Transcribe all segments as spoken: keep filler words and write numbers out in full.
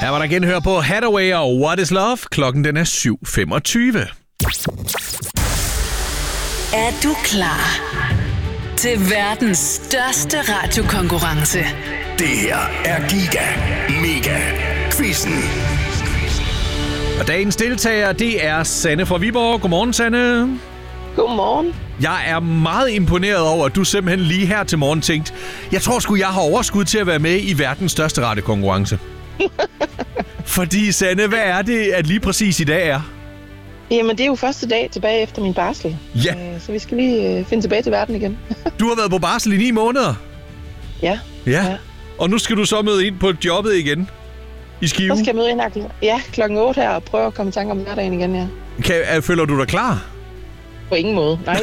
Her var der genhør på Hathaway og What is Love. Klokken den er syv femogtyve. Er du klar til verdens største radiokonkurrence? Det her er Giga Mega Quizzen. Og dagens deltager, det er Sanne fra Viborg. Godmorgen, Sanne. Godmorgen. Jeg er meget imponeret over, at du simpelthen lige her til morgen tænkte, jeg tror sgu, jeg har overskud til at være med i verdens største radiokonkurrence. Fordi, Sanne, hvad er det, at lige præcis i dag er? Jamen, det er jo første dag tilbage efter min barsel. Ja. Så vi skal lige finde tilbage til verden igen. Du har været på barsel i ni måneder? Ja. Ja. ja. Og nu skal du så møde ind på jobbet igen? I Skive? Så skal jeg møde ind ja, klokken otte her og prøve at komme i tanke om hverdagen igen, ja. Kan, er, føler du dig klar? På ingen måde, nej.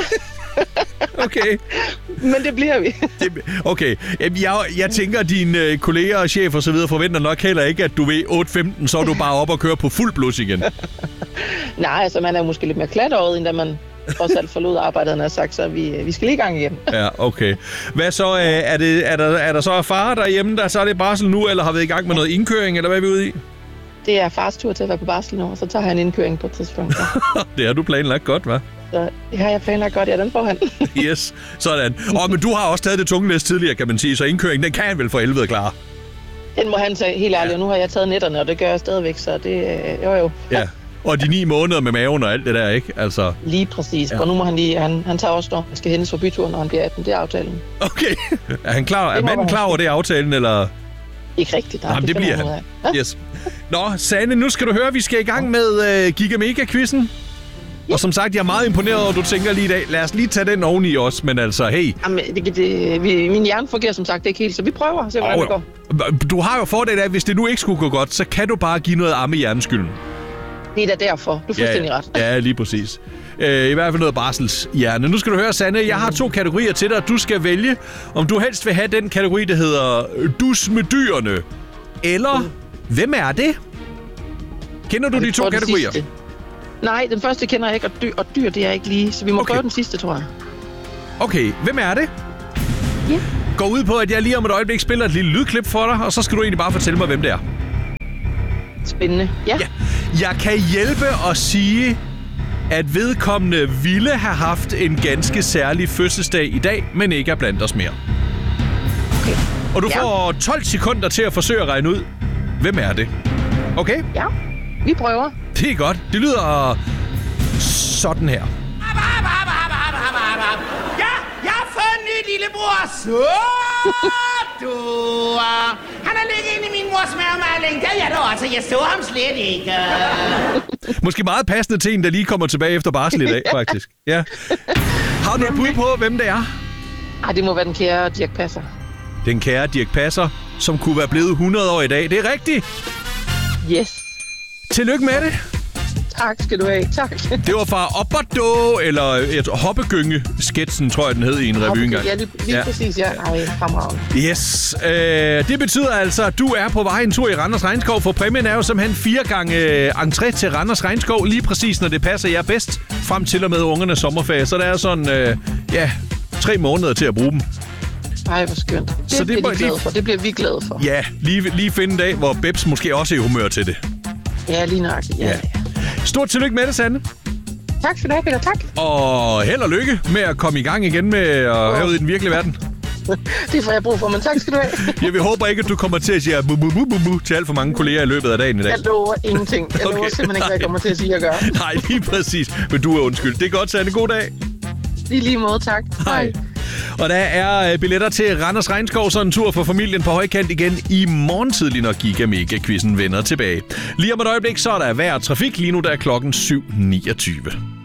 Okay. Men det bliver vi. det, okay. Jeg, jeg tænker, at dine kolleger og chef og så videre forventer nok heller ikke, at du ved otte femten, så er du bare op og kører på fuld blus igen. Nej, altså man er måske lidt mere klatåret, end da man trods alt forlod arbejdet, og har sagt, så vi, vi skal lige i gang igen. Ja, okay. Hvad så? Er, det, er, der, er der så far derhjemme, der så er det barsel nu, eller har vi i gang med noget indkøring, eller hvad er vi ude i? Det er fars tur til at være på barsel nu, og så tager han en indkøring på et tidspunkt. Ja. Det har du planlagt godt, hva'? Så det har jeg planlagt godt, ja, den får han. Yes, sådan. Og men du har også taget det tunge læs tidligere, kan man sige, så indkøring, den kan han vel for helvede klare. Den må han tage helt ærligt, og nu har jeg taget netterne, og det gør jeg stadigvæk, så det jo jo. Ja, og de ni måneder med maven og alt det der, ikke? Altså. Lige præcis, ja. Og nu må han lige, han, han tager også, når han skal hentes for byturen, når han bliver atten, det er aftalen. Okay, er han klar, er manden klar over det aftalen, eller? Ikke rigtigt, nej. Jamen, det, det bliver han. Ja? Yes. Nå, Sanne, nu skal du høre, vi skal i gang med uh, Giga Mega-quizzen. Ja. Og som sagt, jeg er meget imponeret over, at du tænker lige i dag, lad os lige tage den oveni også, men altså, hey. Jamen, det, det, vi, min hjerne fungerer som sagt ikke helt, så vi prøver at se, hvordan oh, det går. Du har jo fordel af, at hvis det nu ikke skulle gå godt, så kan du bare give noget amme hjerneskylden. Det er da derfor. Du er fuldstændig ja, ret. Ja, lige præcis. Øh, I hvert fald noget barselshjerne. Nu skal du høre, Sanne, jeg har to kategorier til dig. Du skal vælge, om du helst vil have den kategori, der hedder Dus med dyrene. Eller, mm. hvem er det? Kender du de to kategorier? Sidste. Nej, den første kender jeg ikke, og dyr, og dyr det er ikke lige, så vi må okay. prøve den sidste, tror jeg. Okay, hvem er det? Ja. Gå ud på, at jeg lige om et øjeblik spiller et lille lydklip for dig, og så skal du egentlig bare fortælle mig, hvem det er. Spændende, ja. ja. Jeg kan hjælpe og sige, at vedkommende ville have haft en ganske særlig fødselsdag i dag, men ikke er blandt os mere. Okay. Og du ja. får tolv sekunder til at forsøge at regne ud, hvem er det? Okay? Ja, vi prøver. Det er godt. Det lyder sådan her. Ja, jeg har fået en ny lillebror. Så du. Han har ligget inde i min mors mavemaling. Det er jeg da også. Jeg så ham slet ikke. Måske meget passende til en, der lige kommer tilbage efter barsel i dag, faktisk. Ja. Har du et bud på, hvem det er? Ej, det må være den kære Dirch Passer. Den kære Dirch Passer, som kunne være blevet hundrede år i dag. Det er rigtigt. Yes. Tillykke med det. Tak skal du have. Tak. Det var fra Opperdo, eller et hoppegynge-sketsen, tror jeg, den hed i en revy engang. Ja, lige, lige ja. præcis, ja. Ej, fremragende. Yes. Øh, det betyder altså, at du er på vej en tur i Randers Regnskov, for præmien er jo simpelthen fire gange øh, entré til Randers Regnskov, lige præcis når det passer jer bedst, frem til og med ungernes sommerferie. Så der er sådan, øh, ja, tre måneder til at bruge dem. Ej, hvor skønt. Det, så det bliver de de glade for. Det bliver vi glade for. Ja, lige, lige finde en dag, hvor Bebs måske også er i humør til det. Ja, lige nøjagtigt. Ja, ja. Stort tillykke med det, Sanne. Tak for det, Peter. Tak. Og held og lykke med at komme i gang igen med at oh. have ud i den virkelige verden. Det får jeg brug for, men tak skal du have. Jeg vil håber ikke, at du kommer til at sige bu, bu, bu, bu, bu, til alt for mange kolleger i løbet af dagen i dag. Jeg lover ingenting. Jeg okay. lover simpelthen ikke, hvad jeg kommer til at sige og gøre. Nej, lige præcis. Men du er undskyld. Det er godt, Sanne. God dag. I lige måde, tak. Hej. Og der er billetter til Randers Regnskov, så en tur for familien på højkant igen i morgen tidlig, når Giga Mega-quizzen vender tilbage. Lige om et øjeblik, så er der vejr og trafik. Lige nu der er klokken syv niogtyve.